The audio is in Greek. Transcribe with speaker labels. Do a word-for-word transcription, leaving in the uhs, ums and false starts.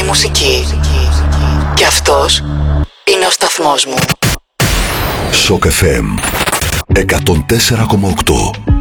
Speaker 1: η μουσική. Και αυτός είναι ο σταθμός μου.
Speaker 2: Σοκ εφ εμ εκατόν τέσσερα κόμμα οκτώ.